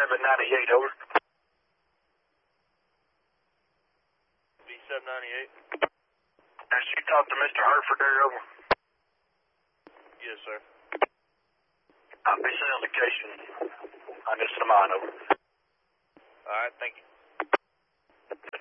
B798, over. B798? Did you talk to Mr. Herford there, over? Yes, sir. Be sending a location on this of mine, over. Alright, thank you.